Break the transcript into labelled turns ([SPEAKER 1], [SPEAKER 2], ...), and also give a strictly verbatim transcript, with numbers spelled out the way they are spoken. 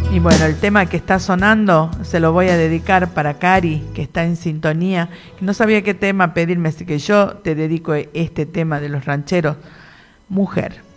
[SPEAKER 1] Y bueno, el tema que está sonando se lo voy a dedicar para Cari, que está en sintonía. No sabía qué tema pedirme, así que yo te dedico este tema de los rancheros, Mujer.